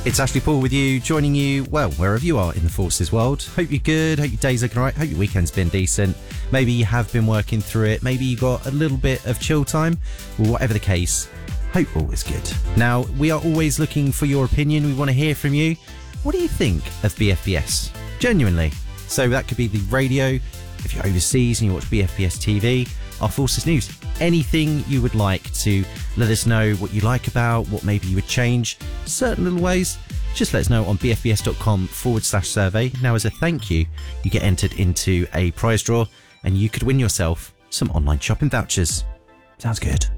It's Ashley Paul with you, joining you, well, wherever you are in the Forces world. Hope you're good, hope your day's looking alright, hope your weekend's been decent. Maybe you have been working through it, maybe you got a little bit of chill time. Well, whatever the case, hope all is good. Now, we are always looking for your opinion, we want to hear from you. What do you think of BFBS? Genuinely. So that could be the radio, if you're overseas and you watch BFBS TV, our Forces News. Anything you would like to let us know what you like about, what maybe you would change, certain little ways, just let us know on bfbs.com/survey. Now, as a thank you, you get entered into a prize draw and you could win yourself some online shopping vouchers. Sounds good.